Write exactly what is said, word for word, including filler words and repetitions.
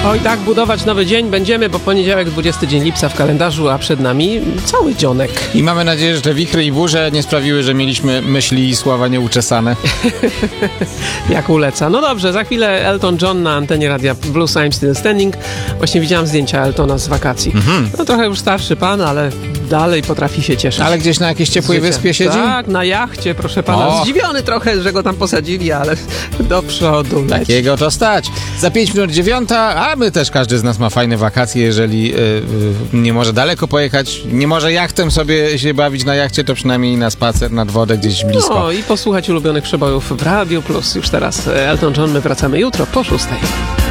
Oj tak, budować nowy dzień będziemy, bo poniedziałek, dwudziesty dzień lipca w kalendarzu, a przed nami cały dzionek. I mamy nadzieję, że te wichry i burze nie sprawiły, że mieliśmy myśli i słowa nieuczesane. Jak uleca. No dobrze, za chwilę Elton John na antenie radia Blues I'm Still Standing. Właśnie widziałam zdjęcia Eltona z wakacji. Mhm. No trochę już starszy pan, ale dalej potrafi się cieszyć. Ale gdzieś na jakiejś ciepłej wyspie siedzi? Tak, na jachcie, proszę pana. O. Zdziwiony trochę, że go tam posadzili, ale do przodu leci. Jego to stać. Za pięć minut dziewiąta, a my też, każdy z nas ma fajne wakacje, jeżeli yy, yy, nie może daleko pojechać, nie może jachtem sobie się bawić na jachcie, to przynajmniej na spacer nad wodę gdzieś blisko. No i posłuchać ulubionych przebojów w Radiu Plus. Już teraz Elton John, my wracamy jutro po szóstej.